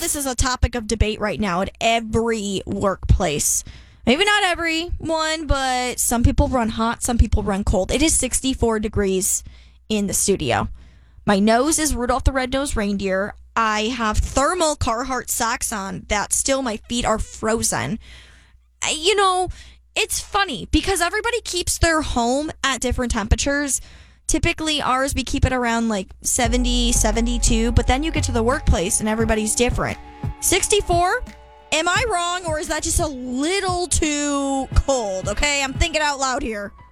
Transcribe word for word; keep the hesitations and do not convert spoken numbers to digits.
this is a topic of debate right now at every workplace. Maybe not every one, but some people run hot, some people run cold. It is sixty-four degrees in the studio. My nose is Rudolph the Red-Nosed Reindeer. I have thermal Carhartt socks on that still my feet are frozen. You know, it's funny because everybody keeps their home at different temperatures. Typically, ours, we keep it around like seventy, seventy-two, but then you get to the workplace and everybody's different. sixty-four? Am I wrong, or is that just a little too cold? Okay, I'm thinking out loud here.